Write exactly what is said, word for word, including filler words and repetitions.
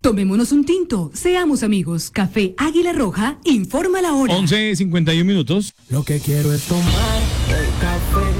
Tomémonos un tinto, seamos amigos. Café Águila Roja, informa la hora. once cincuenta y uno minutos. Lo que quiero es tomar el café